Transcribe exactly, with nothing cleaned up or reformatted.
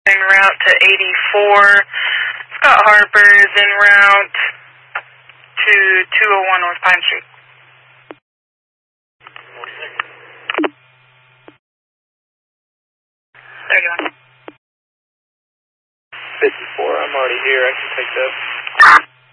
en route to eighty-four. Scott Harper is en route to two oh one North Pine Street. fifty-four, I'm already here. I can take that.